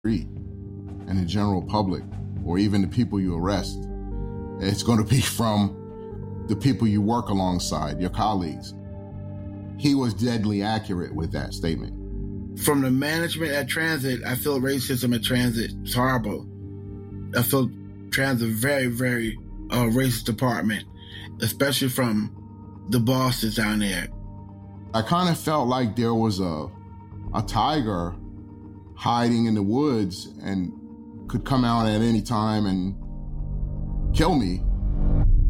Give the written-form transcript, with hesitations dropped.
street and the general public, or even the people you arrest. It's going to be from the people you work alongside, your colleagues. He was deadly accurate with that statement. From the management at Transit, I feel racism at Transit is horrible. I feel Transit very, very racist department, especially from the bosses down there. I kind of felt like there was a tiger hiding in the woods and could come out at any time and kill me.